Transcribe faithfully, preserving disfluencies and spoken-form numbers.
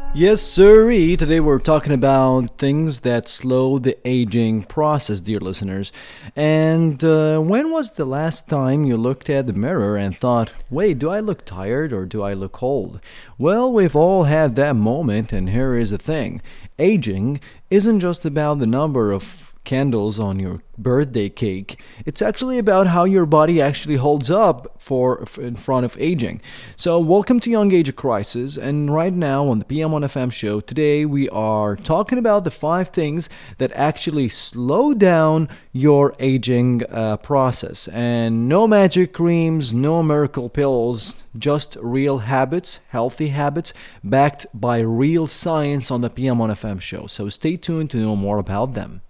Yes, sirree. Today we're talking about things that slow the aging process, dear listeners. And uh, when was the last time you looked at the mirror and thought, wait, do I look tired or do I look old? Well, we've all had that moment, and here is the thing: aging isn't just about the number of candles on your birthday cake. It's actually about how your body actually holds up for in front of aging. So, welcome to Young Age Crisis, and right now on the P M one F M show, today we are talking about the five things that actually slow down your aging uh, process. And no magic creams, no miracle pills, just real habits, healthy habits, backed by real science on the P M one F M show. So, stay tuned to know more about them.